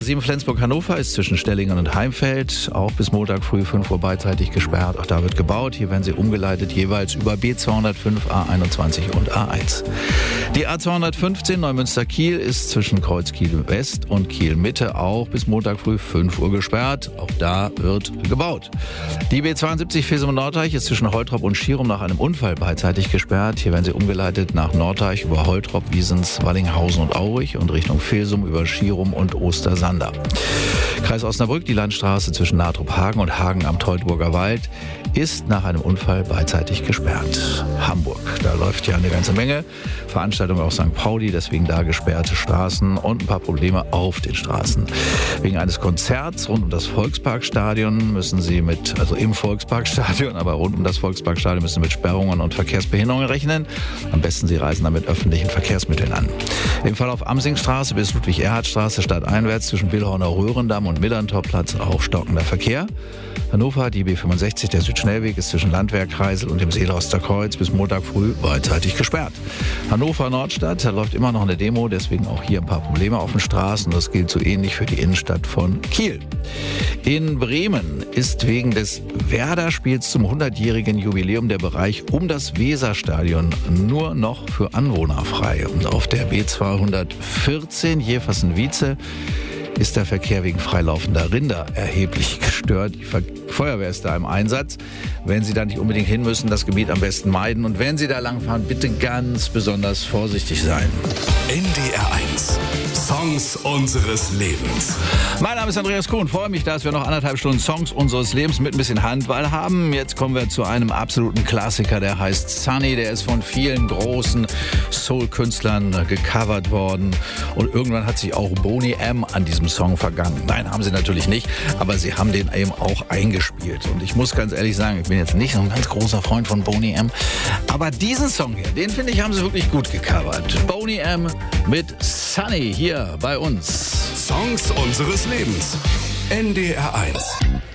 7 Flensburg-Hannover ist zwischen Stellingen und Heimfeld auch bis Montag früh 5 Uhr beidseitig gesperrt. Auch da wird gebaut. Hier werden sie umgeleitet jeweils über B205, A21 und A1. Die A215 Neumünster-Kiel ist zwischen Kreuz Kiel-West und Kiel-Mitte auch bis Montag früh 5 Uhr gesperrt. Auch da wird gebaut. Die B72 Fesum-Norddeich ist zwischen Holtrop und Schierum nach einem Unfall beidseitig gesperrt. Hier werden sie umgeleitet nach Norddeich über Holtrop, Wiesens, Wallinghausen und Aurich und Richtung Filsum über Schierum und Ostersander. Kreis Osnabrück, die Landstraße zwischen Natrop-Hagen und Hagen am Teutoburger Wald ist nach einem Unfall beidseitig gesperrt. Hamburg, da läuft ja eine ganze Menge. Veranstaltungen auf St. Pauli, deswegen da gesperrte Straßen und ein paar Probleme auf den Straßen. Wegen eines Konzerts rund um das Volksparkstadion müssen Sie im Volksparkstadion, aber rund um das Volksparkstadion müssen Sie mit Sperrungen und Verkehrsbehinderungen rechnen. Am besten Sie reisen dann mit öffentlichen Verkehrsmitteln an. Im Verlauf Amsingstraße bis Ludwig-Erhard-Straße stadteinwärts zwischen Billhorner Röhrendamm und Millerntorplatz auch stockender Verkehr. Hannover, die B65, der Südschnellweg ist zwischen Landwehrkreisel und dem Seeloster Kreuz bis Montag früh beidseitig gesperrt. Hannover Nordstadt, da läuft immer noch eine Demo, deswegen auch hier ein paar Probleme auf den Straßen. Das gilt so ähnlich für die Innenstadt von Kiel. In Bremen ist wegen des Werder-Spiels zum 100-jährigen Jubiläum der Bereich um das Weserstadion nur noch für Anwohner frei. Und auf der B214 Jeversen-Wietze ist der Verkehr wegen freilaufender Rinder erheblich gestört. Die Feuerwehr ist da im Einsatz. Wenn Sie da nicht unbedingt hin müssen, das Gebiet am besten meiden. Und wenn Sie da langfahren, bitte ganz besonders vorsichtig sein. NDR 1. Songs unseres Lebens. Mein Name ist Andreas Kuhn. Freue mich, dass wir noch 1,5 Stunden Songs unseres Lebens mit ein bisschen Handball haben. Jetzt kommen wir zu einem absoluten Klassiker, der heißt Sunny. Der ist von vielen großen Soul-Künstlern gecovert worden. Und irgendwann hat sich auch Boney M. an diesem Song vergangen. Nein, haben sie natürlich nicht, aber sie haben den eben auch eingespielt. Und ich muss ganz ehrlich sagen, ich bin jetzt nicht so ein ganz großer Freund von Boney M. Aber diesen Song hier, den finde ich, haben sie wirklich gut gecovert. Boney M. mit Sunny hier bei uns. Songs unseres Lebens. NDR 1.